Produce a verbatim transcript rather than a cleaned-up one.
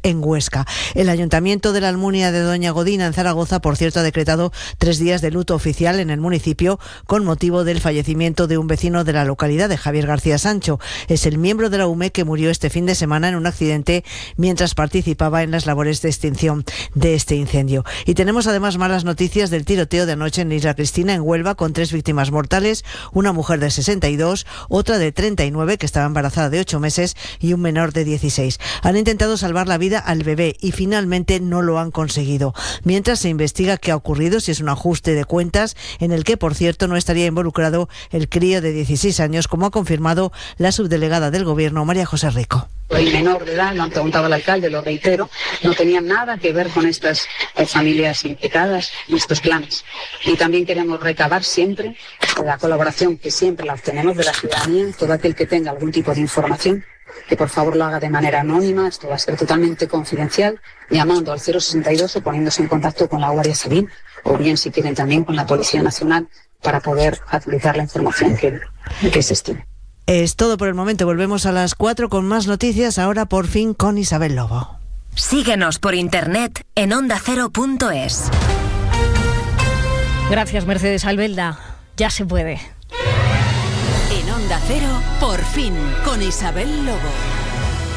en Huesca. El Ayuntamiento de la Almunia de Doña Godina, en Zaragoza, por cierto, ha decretado tres días de luto oficial en el municipio con motivo del fallecimiento de un vecino de la localidad, de Javier García Sancho. Es el miembro de la U M E que murió este fin de semana en un accidente mientras participaba en las labores de extinción de este incendio. Y tenemos además malas noticias del tiroteo de anoche en Isla Cristina, en Huelva, con tres víctimas mortales, una mujer de sesenta y dos, otra de treinta y nueve que estaba embarazada de ocho meses y un menor de dieciséis. Han intentado salvar la vida al bebé y finalmente no lo han conseguido. Mientras se investiga qué ha ocurrido, si es un ajuste de cuentas en el que, por cierto, no estaría involucrado el crío de dieciséis años, como ha confirmado la subdelegada del Gobierno, María José Rico. El menor de edad, lo han preguntado al alcalde, lo reitero, no tenía nada que ver con estas eh, familias implicadas en estos planes. Y también queremos recabar siempre la colaboración que siempre la obtenemos de la ciudadanía, todo aquel que tenga algún tipo de información, que por favor lo haga de manera anónima, esto va a ser totalmente confidencial, llamando al cero sesenta y dos o poniéndose en contacto con la Guardia Civil, o bien si quieren también con la Policía Nacional, para poder facilitar la información que, que se estime. Es todo por el momento. Volvemos a las cuatro con más noticias, ahora por fin con Isabel Lobo. Síguenos por internet en onda cero punto es. Gracias, Mercedes Albelda. Ya se puede. En Onda Cero, por fin, con Isabel Lobo.